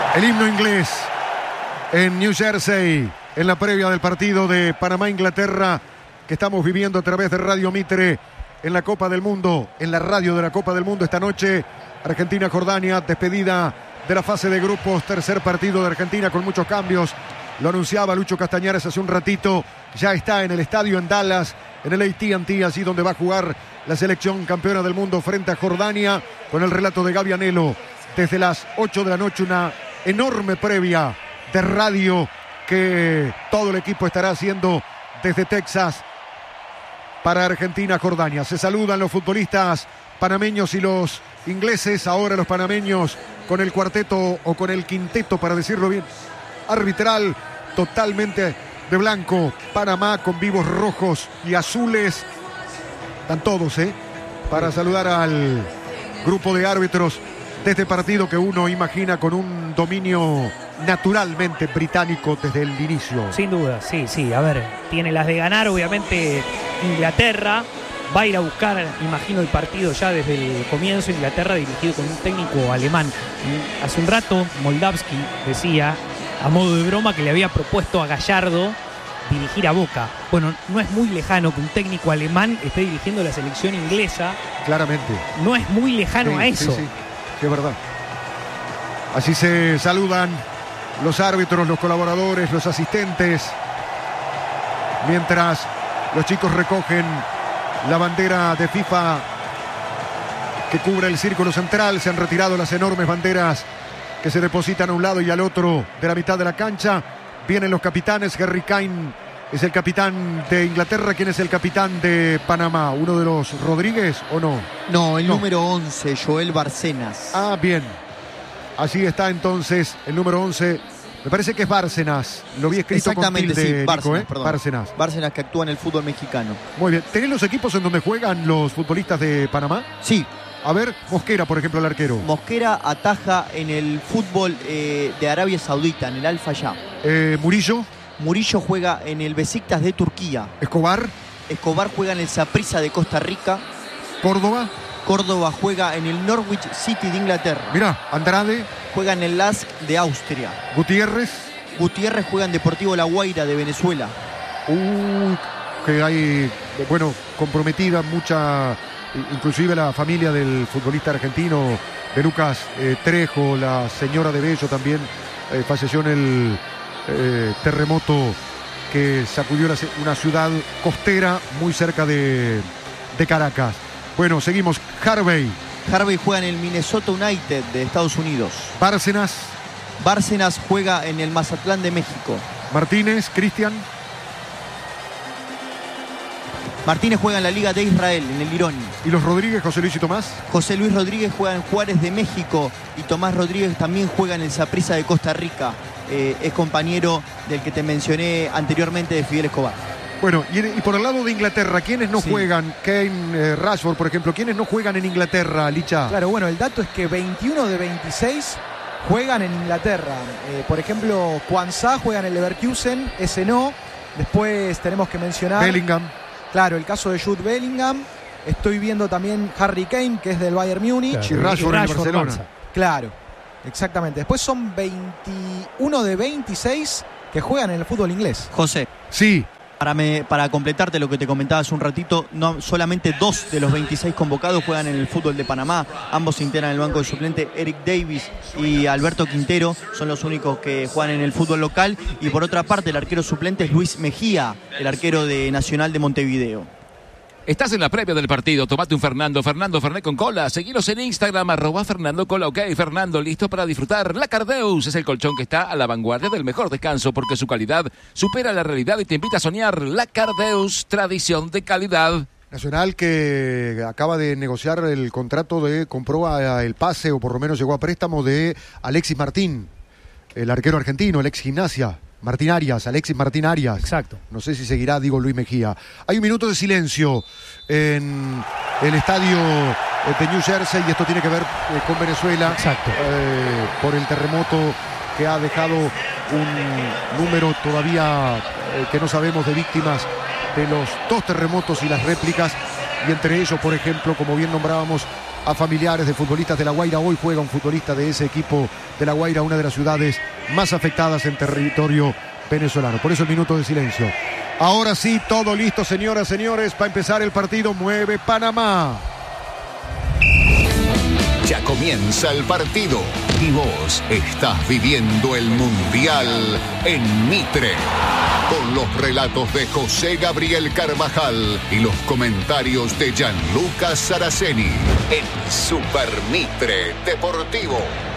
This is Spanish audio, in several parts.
El himno inglés en New Jersey, en la previa del partido de Panamá-Inglaterra, que estamos viviendo a través de Radio Mitre en la Copa del Mundo, en la radio de la Copa del Mundo esta noche. Argentina-Jordania, despedida de la fase de grupos, tercer partido de Argentina con muchos cambios. Lo anunciaba Lucho Castañares hace un ratito, ya está en el estadio en Dallas, en el AT&T, así donde va a jugar la selección campeona del mundo frente a Jordania, con el relato de Gaby Anelo. Desde las 8 de la noche, una enorme previa de radio que todo el equipo estará haciendo desde Texas para Argentina-Jordania. Se saludan los futbolistas panameños y los ingleses. Ahora los panameños con el cuarteto o con el quinteto, para decirlo bien, arbitral, totalmente de blanco. Panamá con vivos rojos y azules. Están todos, para saludar al grupo de árbitros de este partido que uno imagina con un dominio naturalmente británico desde el inicio. Sin duda, sí. A ver, tiene las de ganar, obviamente, Inglaterra. Va a ir a buscar, imagino, el partido ya desde el comienzo. Inglaterra dirigido con un técnico alemán. Hace un rato, Moldavsky decía, a modo de broma, que le había propuesto a Gallardo dirigir a Boca. Bueno, no es muy lejano que un técnico alemán esté dirigiendo la selección inglesa. Claramente. No es muy lejano a eso. Sí, es verdad. Así se saludan los árbitros, los colaboradores, los asistentes, mientras los chicos recogen la bandera de FIFA que cubre el círculo central. Se han retirado las enormes banderas que se depositan a un lado y al otro de la mitad de la cancha. Vienen los capitanes. Harry Kane es el capitán de Inglaterra. ¿Quién es el capitán de Panamá? ¿Uno de los Rodríguez o no? No, el número 11, Joel Bárcenas. Ah, bien. Así está entonces el número 11. Me parece que es Bárcenas. Lo vi escrito exactamente, con tilde, sí, Bárcenas, Nico, Bárcenas. Bárcenas, que actúa en el fútbol mexicano. Muy bien. ¿Tenés los equipos en donde juegan los futbolistas de Panamá? Sí. A ver, Mosquera, por ejemplo, el arquero. Mosquera ataja en el fútbol de Arabia Saudita, en el Al Fayha. Murillo. Murillo juega en el Besiktas de Turquía. Escobar. Escobar juega en el Saprissa de Costa Rica. Córdoba. Córdoba juega en el Norwich City de Inglaterra. Mirá, Andrade. Juega en el LASK de Austria. Gutiérrez. Gutiérrez juega en Deportivo La Guaira de Venezuela. Que hay, bueno, comprometida mucha, inclusive la familia del futbolista argentino de Lucas Trejo, la señora de Bello también falleció en el terremoto que sacudió una ciudad costera muy cerca de Caracas. Bueno, seguimos. Harvey juega en el Minnesota United de Estados Unidos. Bárcenas juega en el Mazatlán de México. Martínez juega en la Liga de Israel, en el Irón. ¿Y los Rodríguez, José Luis y Tomás? José Luis Rodríguez juega en Juárez de México y Tomás Rodríguez también juega en el Saprissa de Costa Rica. Es compañero del que te mencioné anteriormente, de Fidel Escobar. Bueno, y por el lado de Inglaterra, ¿quiénes no juegan? Kane, Rashford, por ejemplo, ¿quiénes no juegan en Inglaterra, Licha? Claro, bueno, el dato es que 21 de 26 juegan en Inglaterra. Por ejemplo, Quansah juega en el Leverkusen, ese no. Después tenemos que mencionar Bellingham. Claro, el caso de Jude Bellingham. Estoy viendo también Harry Kane, que es del Bayern Múnich. Claro. Y Rashford en Barcelona. Claro, exactamente. Después son 21 de 26 que juegan en el fútbol inglés. José. Sí. Para completarte lo que te comentaba hace un ratito, no, solamente 2 de los 26 convocados juegan en el fútbol de Panamá. Ambos integran el banco de suplente. Eric Davis y Alberto Quintero son los únicos que juegan en el fútbol local. Y por otra parte, el arquero suplente es Luis Mejía, el arquero de Nacional de Montevideo. Estás en la previa del partido, tomate un Fernando Fernet con cola, seguinos en Instagram, @FernandoCola, ok, Fernando, listo para disfrutar. La Cardeus es el colchón que está a la vanguardia del mejor descanso porque su calidad supera la realidad y te invita a soñar. La Cardeus, tradición de calidad. Nacional que acaba de negociar el contrato compró el pase, o por lo menos llegó a préstamo de Alexis Martín, el arquero argentino, el ex Gimnasia. Alexis Martín Arias. Exacto. No sé si seguirá, digo, Luis Mejía. Hay un minuto de silencio en el estadio de New Jersey y esto tiene que ver con Venezuela. Exacto. Por el terremoto que ha dejado un número todavía que no sabemos de víctimas de los 2 terremotos y las réplicas. Y entre ellos, por ejemplo, como bien nombrábamos, a familiares de futbolistas de La Guaira. Hoy juega un futbolista de ese equipo de La Guaira, una de las ciudades más afectadas en territorio venezolano. Por eso el minuto de silencio. Ahora sí, todo listo, señoras, señores, para empezar el partido. Mueve Panamá. Ya comienza el partido y vos estás viviendo el Mundial en Mitre. Con los relatos de José Gabriel Carvajal y los comentarios de Gianluca Saraceni en Super Mitre Deportivo.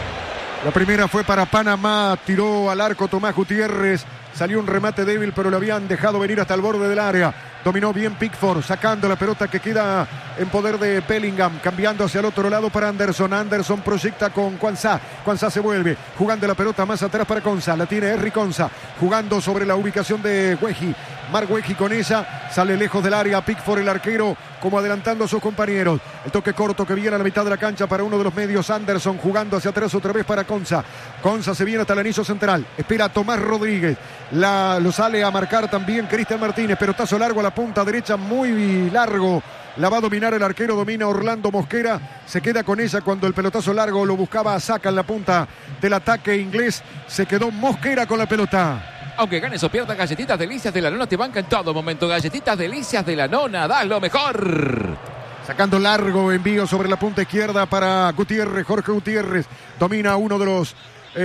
La primera fue para Panamá, tiró al arco Tomás Gutiérrez, salió un remate débil, pero lo habían dejado venir hasta el borde del área. Dominó bien Pickford, sacando la pelota que queda en poder de Bellingham, cambiando hacia el otro lado para Anderson. Anderson proyecta con Quansah. Quansah se vuelve, jugando la pelota más atrás para Konsa. La tiene Henry Konsa, jugando sobre la ubicación de Wehi. Marc Wehi con ella, sale lejos del área. Pickford, el arquero, como adelantando a sus compañeros. El toque corto que viene a la mitad de la cancha para uno de los medios. Anderson jugando hacia atrás otra vez para Konsa. Konsa se viene hasta el anillo central. Espera a Tomás Rodríguez. Lo sale a marcar también Cristian Martínez. Pelotazo largo a la punta derecha, muy largo. La va a dominar el arquero, domina Orlando Mosquera. Se queda con ella cuando el pelotazo largo lo buscaba a Saka en la punta del ataque inglés. Se quedó Mosquera con la pelota. Aunque ganes o pierdas, Galletitas Delicias de la Nona te banca en todo momento. Galletitas Delicias de la Nona, das lo mejor. Sacando largo envío sobre la punta izquierda para Gutiérrez. Jorge Gutiérrez domina uno de los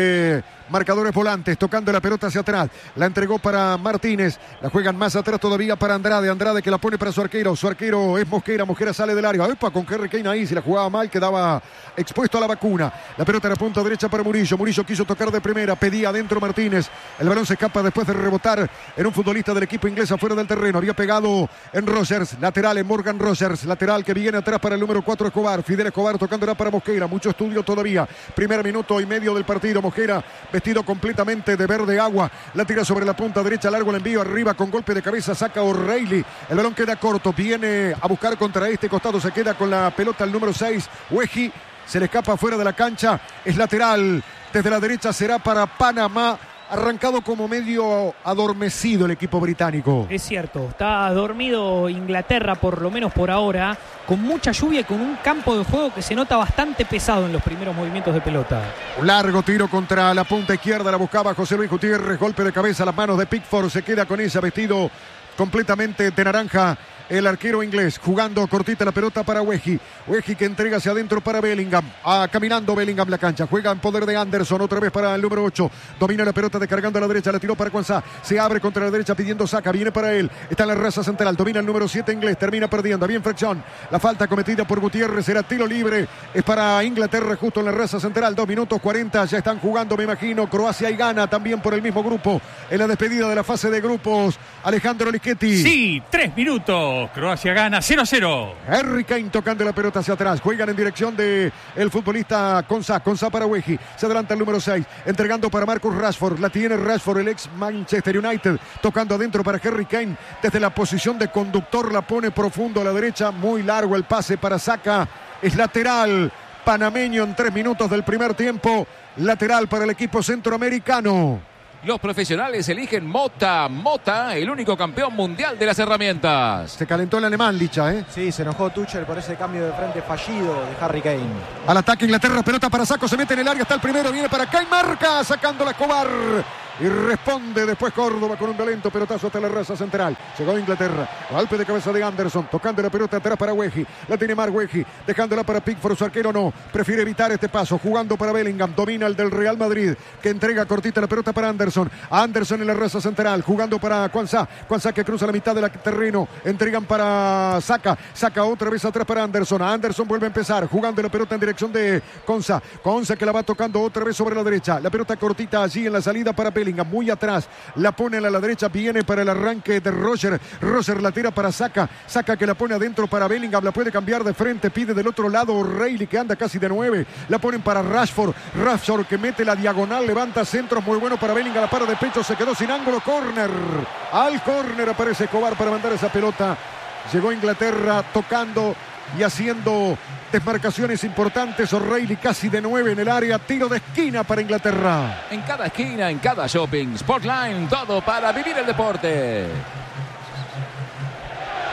marcadores volantes, tocando la pelota hacia atrás. La entregó para Martínez. La juegan más atrás todavía para Andrade. Andrade que la pone para su arquero. Su arquero es Mosquera. Mosquera sale del área. Epa, con Harry Kane ahí. Si la jugaba mal, quedaba expuesto a la vacuna. La pelota en la punta derecha para Murillo. Murillo quiso tocar de primera. Pedía adentro Martínez. El balón se escapa después de rebotar en un futbolista del equipo inglés afuera del terreno. Había pegado en Rogers. Lateral en Morgan Rogers. Lateral que viene atrás para el número 4 Escobar. Fidel Escobar tocándola para Mosquera. Mucho estudio todavía. Primer minuto y medio del partido. Mosquera vestido completamente de verde agua, la tira sobre la punta derecha, largo el envío arriba con golpe de cabeza, saca O'Reilly, el balón queda corto, viene a buscar contra este costado, se queda con la pelota el número 6, Wehi, se le escapa fuera de la cancha, es lateral, desde la derecha será para Panamá. Arrancado como medio adormecido el equipo británico. Es cierto, está dormido Inglaterra, por lo menos por ahora, con mucha lluvia y con un campo de juego que se nota bastante pesado en los primeros movimientos de pelota. Un largo tiro contra la punta izquierda, la buscaba José Luis Gutiérrez, golpe de cabeza a las manos de Pickford, se queda con ella vestido completamente de naranja. El arquero inglés jugando cortita la pelota para Wehi. Wehi que entrega hacia adentro para Bellingham. Caminando Bellingham la cancha. Juega en poder de Anderson. Otra vez para el número 8. Domina la pelota descargando a la derecha. La tiró para Quansah. Se abre contra la derecha pidiendo Saka. Viene para él. Está en la raza central. Domina el número 7 inglés. Termina perdiendo. Bien fracción. La falta cometida por Gutiérrez. Será tiro libre. Es para Inglaterra justo en la raza central. 2 minutos 40. Ya están jugando, me imagino. Croacia y Ghana también por el mismo grupo. En la despedida de la fase de grupos. Alejandro Lischetti. Sí, 3 minutos. Croacia gana 0-0. Harry Kane tocando la pelota hacia atrás. Juegan en dirección de el futbolista Konsa. Konsa para Wehi. Se adelanta el número 6. Entregando para Marcus Rashford. La tiene Rashford, el ex Manchester United. Tocando adentro para Harry Kane. Desde la posición de conductor la pone profundo a la derecha. Muy largo el pase para Saka. Es lateral panameño en 3 minutos del primer tiempo. Lateral para el equipo centroamericano. Los profesionales eligen Mota. Mota, el único campeón mundial de las herramientas. Se calentó el alemán, Licha, ¿eh? Sí, se enojó Tuchel por ese cambio de frente fallido de Harry Kane. Al ataque Inglaterra, pelota para Sacco, se mete en el área, está el primero, viene para Kane, marca, sacando la Escobar. Y responde después Córdoba con un violento pelotazo hasta la raza central. Llegó Inglaterra. Golpe de cabeza de Anderson. Tocando la pelota atrás para Wehi. La tiene Marc Wehi. Dejándola para Pickford. Su arquero no. Prefiere evitar este paso. Jugando para Bellingham. Domina el del Real Madrid. Que entrega cortita la pelota para Anderson. Anderson en la raza central. Jugando para Quansah. Quansah que cruza la mitad del terreno. Entregan para Saka. Saka otra vez atrás para Anderson. Anderson vuelve a empezar. Jugando la pelota en dirección de Quansah. Quansah que la va tocando otra vez sobre la derecha. La pelota cortita allí en la salida para Bellingham. Muy atrás, la pone a la derecha, viene para el arranque de Roger. Roger la tira para Saka. Saka que la pone adentro para Bellingham, la puede cambiar de frente, pide del otro lado O'Reilly que anda casi de 9. La ponen para Rashford. Rashford que mete la diagonal, levanta centros muy bueno para Bellingham, la para de pecho, se quedó sin ángulo, córner. Al córner aparece Escobar para mandar esa pelota. Llegó Inglaterra tocando y haciendo desmarcaciones importantes. O'Reilly casi de 9 en el área. Tiro de esquina para Inglaterra. En cada esquina, en cada shopping. Sportline, todo para vivir el deporte.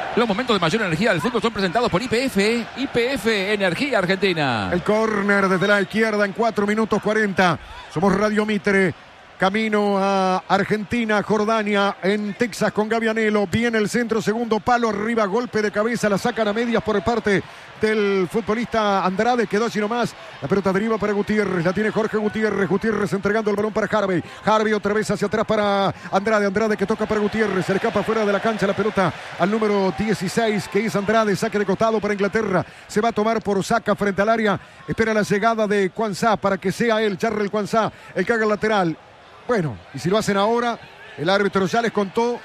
Los momentos de mayor energía del fútbol son presentados por YPF. YPF Energía Argentina. El córner desde la izquierda en 4 minutos 40. Somos Radio Mitre. Camino a Argentina, Jordania, en Texas con Gavianelo. Viene el centro, segundo palo, arriba, golpe de cabeza. La sacan a medias por parte del futbolista Andrade. Quedó así nomás. La pelota deriva para Gutiérrez. La tiene Jorge Gutiérrez. Gutiérrez entregando el balón para Harvey. Harvey otra vez hacia atrás para Andrade. Andrade que toca para Gutiérrez. Se le escapa fuera de la cancha la pelota al número 16, que es Andrade. Saque de costado para Inglaterra. Se va a tomar por Osaka frente al área. Espera la llegada de Kwanzaa para que sea él, Jarrell Kwanzaa, el que haga el lateral. Bueno, y si lo hacen ahora, el árbitro ya les contó.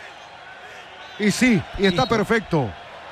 Y sí, y está perfecto.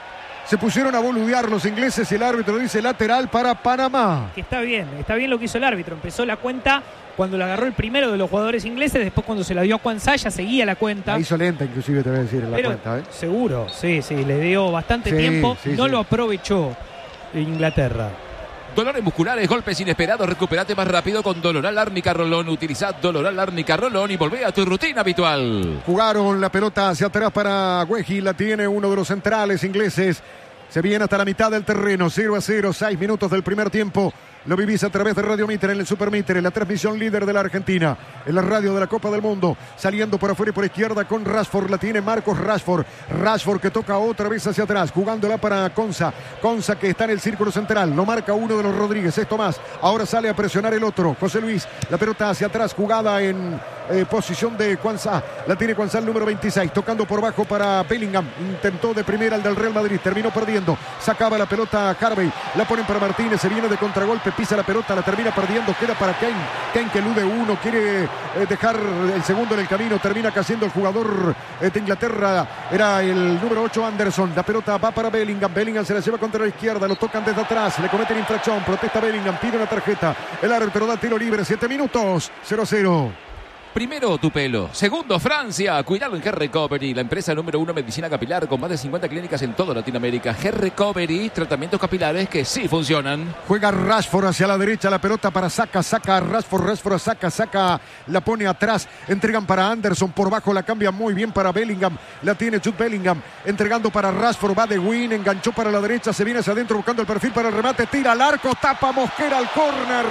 Se pusieron a boludear los ingleses y el árbitro dice lateral para Panamá. Que está bien lo que hizo el árbitro. Empezó la cuenta cuando la agarró el primero de los jugadores ingleses, después cuando se la dio a Kwanzaa ya seguía la cuenta. La hizo lenta inclusive, te voy a decir, la cuenta. Seguro, sí, le dio bastante tiempo. No lo aprovechó Inglaterra. Dolores musculares, golpes inesperados, recuperate más rápido con Doloral Árnica Rolón. Utilizad Doloral Árnica Rolón y volvé a tu rutina habitual. Jugaron la pelota hacia atrás para Wehi, la tiene uno de los centrales ingleses. Se viene hasta la mitad del terreno, 0-0, 6 minutos del primer tiempo. Lo vivís a través de Radio Mitre en el Super Mitre, la transmisión líder de la Argentina, en la radio de la Copa del Mundo, saliendo por afuera y por izquierda con Rashford, la tiene Marcos Rashford. Rashford que toca otra vez hacia atrás, jugándola para Konsa. Konsa que está en el círculo central, lo marca uno de los Rodríguez, esto más. Ahora sale a presionar el otro, José Luis, la pelota hacia atrás, jugada en posición de Kwanzaa. La tiene Kwanzaa el número 26, tocando por bajo para Bellingham. Intentó de primera el del Real Madrid, terminó perdiendo. Sacaba la pelota a Harvey, la ponen para Martínez, se viene de contragolpe, pisa la pelota, la termina perdiendo, queda para Kane. Kane que elude uno, quiere dejar el segundo en el camino, termina cayendo el jugador de Inglaterra, era el número 8 Anderson. La pelota va para Bellingham, Bellingham se la lleva contra la izquierda, lo tocan desde atrás, le cometen infracción, protesta Bellingham, pide una tarjeta, el árbitro da tiro libre, 7 minutos, 0-0. Primero, tu pelo. Segundo, Francia. Cuidado en Hair Recovery, la empresa número 1 en medicina capilar con más de 50 clínicas en toda Latinoamérica. Hair Recovery, tratamientos capilares que sí funcionan. Juega Rashford hacia la derecha, la pelota para saca Rashford saca, la pone atrás, entregan para Anderson, por bajo la cambia muy bien para Bellingham, la tiene Jude Bellingham, entregando para Rashford, va de Win, enganchó para la derecha, se viene hacia adentro buscando el perfil para el remate, tira al arco, tapa Mosquera al córner.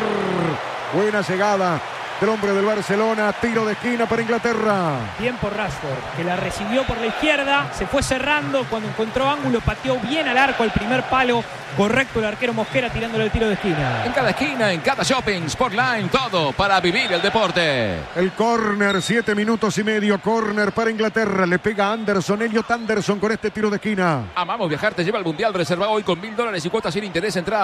Buena llegada del hombre del Barcelona, tiro de esquina para Inglaterra. Bien por Rashford, que la recibió por la izquierda, se fue cerrando, cuando encontró ángulo, pateó bien al arco, el primer palo, correcto el arquero Mosquera tirándole el tiro de esquina. En cada esquina, en cada shopping, Sportline, todo para vivir el deporte. El córner, 7 minutos y medio, córner para Inglaterra, le pega Anderson, Elliot Anderson con este tiro de esquina. Amamos Viajar te lleva al Mundial, reserva hoy con $1.000 y cuotas sin interés, entrada a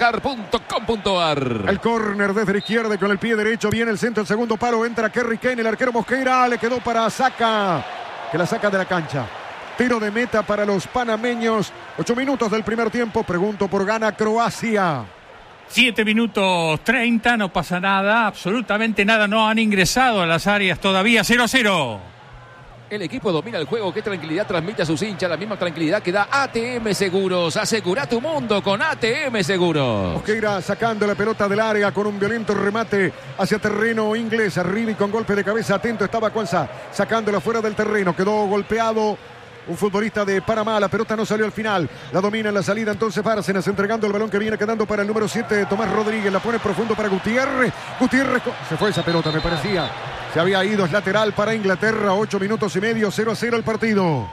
amamosviajar.com.ar. El córner desde la izquierda con el pie derecho, viene el centro, el segundo palo, entra Kerry Kane, el arquero Mosquera, le quedó para Saka, que la saca de la cancha. Tiro de meta para los panameños. 8 minutos del primer tiempo. Pregunto por gana Croacia. 7 minutos 30, no pasa nada, absolutamente nada, no han ingresado a las áreas todavía, 0-0. El equipo domina el juego. Qué tranquilidad transmite a sus hinchas, la misma tranquilidad que da ATM Seguros. Asegura tu mundo con ATM Seguros. Mosquera sacando la pelota del área con un violento remate hacia terreno inglés. Arriba y con golpe de cabeza. Atento estaba Kwanzaa, sacándola fuera del terreno. Quedó golpeado un futbolista de Panamá, la pelota no salió al final, la domina en la salida entonces Bárcenas, entregando el balón que viene quedando para el número 7, Tomás Rodríguez, la pone profundo para Gutiérrez, se fue esa pelota, me parecía, se había ido, es lateral para Inglaterra, 8 minutos y medio, 0-0 el partido.